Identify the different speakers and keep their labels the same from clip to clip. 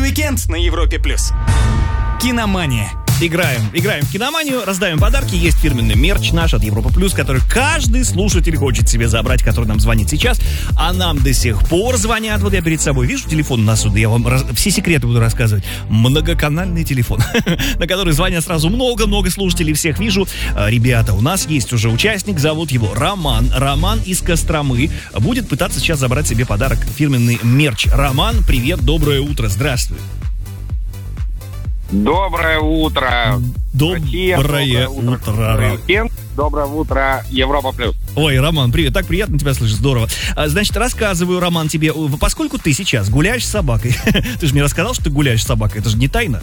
Speaker 1: уикенд на Европе+. Киномания.
Speaker 2: Играем в киноманию, раздаем подарки. Есть фирменный мерч наш от Европа Плюс, который каждый слушатель хочет себе забрать, который нам звонит сейчас. А нам до сих пор звонят. Вот я перед собой вижу телефон на суд, я вам все секреты буду рассказывать. Многоканальный телефон, на который звонят сразу много-много слушателей. Всех вижу. Ребята, у нас есть уже участник, зовут его Роман. Роман из Костромы будет пытаться сейчас забрать себе подарок, фирменный мерч. Роман, привет, доброе утро, здравствуй.
Speaker 3: Доброе утро,
Speaker 2: Доброе утро.
Speaker 3: Доброе утро, Европа Плюс.
Speaker 2: Ой, Роман, привет, так приятно тебя слышать, здорово. Значит, рассказываю, Роман, тебе, поскольку ты сейчас гуляешь с собакой, ты же мне рассказал, что ты гуляешь с собакой, это же не тайна?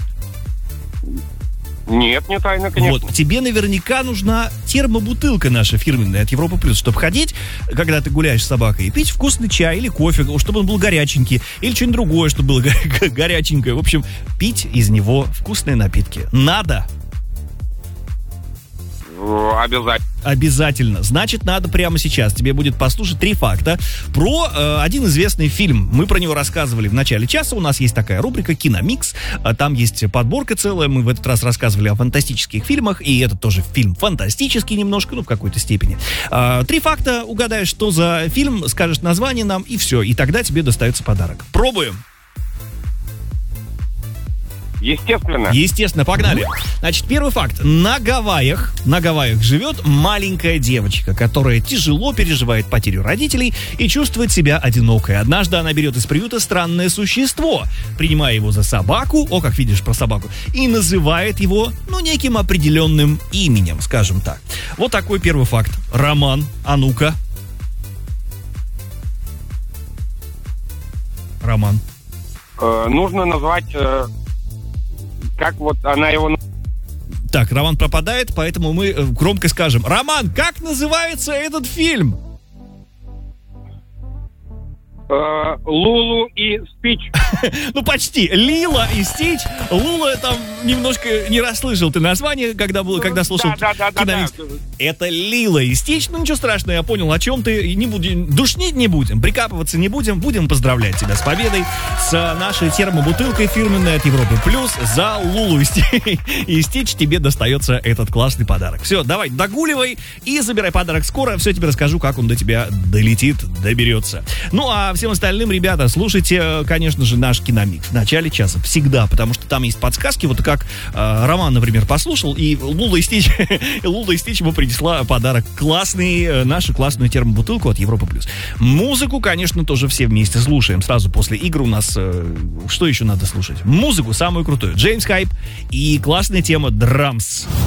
Speaker 3: Нет, не тайна, конечно.
Speaker 2: Вот, тебе наверняка нужна термобутылка наша фирменная от Европа Плюс, чтобы ходить, когда ты гуляешь с собакой, и пить вкусный чай или кофе, чтобы он был горяченький, или что-нибудь другое, чтобы было горяченькое. В общем, пить из него вкусные напитки. Надо.
Speaker 3: Обязательно.
Speaker 2: Обязательно. Значит, надо прямо сейчас. Тебе будет послушать 3 факта про один известный фильм. Мы про него рассказывали в начале часа. У нас есть такая рубрика «Киномикс». Там есть подборка целая. Мы в этот раз рассказывали о фантастических фильмах. И это тоже фильм фантастический немножко, в какой-то степени. 3 факта. Угадаешь, что за фильм, скажешь название нам, и все. И тогда тебе достается подарок. Пробуем. Естественно, погнали. Значит, первый факт. На Гавайях живет маленькая девочка, которая тяжело переживает потерю родителей и чувствует себя одинокой. Однажды она берет из приюта странное существо, принимая его за собаку, как видишь про собаку, и называет его, неким определенным именем, скажем так. Вот такой первый факт. Роман, а ну-ка. Роман.
Speaker 3: Нужно назвать... Как вот она его...
Speaker 2: Так, Роман пропадает, поэтому мы громко скажем. Роман, как называется этот фильм?
Speaker 3: Лулу и Стич.
Speaker 2: Почти. Лила и Стич. Лула там немножко не расслышал ты название, когда слушал Киномикс. Это Лила и Стич. Ничего страшного, я понял, о чем ты. Не будем, душнить не будем, прикапываться не будем. Будем поздравлять тебя с победой, с нашей термобутылкой фирменной от Европы Плюс. За Лулу и Стич тебе достается этот классный подарок. Все, давай, догуливай и забирай подарок скоро. Все тебе расскажу, как он до тебя долетит, доберется. А всем остальным, ребята, слушайте, конечно же, наш Киномикс в начале часа. Всегда, потому что там есть подсказки. Вот как Роман, например, послушал, и Лула и Стич ему принесла подарок. Нашу классную термобутылку от Европа Плюс. Музыку, конечно, тоже все вместе слушаем. Сразу после игр у нас... что еще надо слушать? Музыку самую крутую. Джеймс Хайп и классная тема «Драмс».